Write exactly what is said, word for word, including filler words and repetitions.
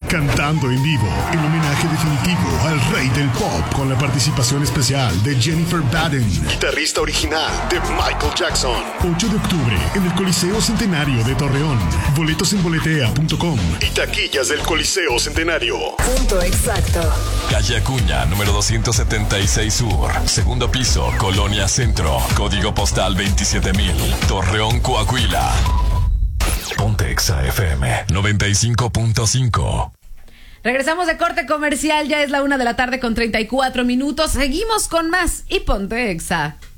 cantando en vivo, el homenaje definitivo al rey del pop con la participación especial de Jennifer Baden, guitarrista original de Michael Jackson. ocho de octubre en el Coliseo Centenario de Torreón. Boletos en boletea punto com y taquillas del Coliseo Centenario. Punto exacto. Calle Acuña, número doscientos setenta y seis Sur, segundo piso, Colonia Centro, código postal veintisiete mil, Torreón, Coahuila. Ponte Exa F M noventa y cinco punto cinco. Regresamos de corte comercial, ya es la una de la tarde con treinta y cuatro minutos. Seguimos con más y Ponte Exa.